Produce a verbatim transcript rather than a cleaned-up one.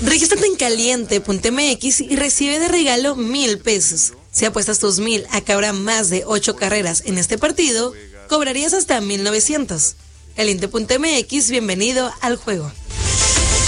Regístrate en caliente punto m x y recibe de regalo mil pesos. Si apuestas tus mil a que habrá más de ocho carreras en este partido, cobrarías hasta mil novecientos. Caliente punto m x, bienvenido al juego.